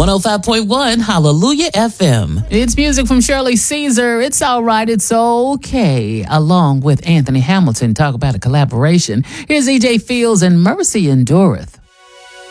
105.1 Hallelujah FM. It's music from Shirley Caesar. It's all right. It's okay. Along with Anthony Hamilton, talk about a collaboration. Here's EJ Fields and Mercy Endureth.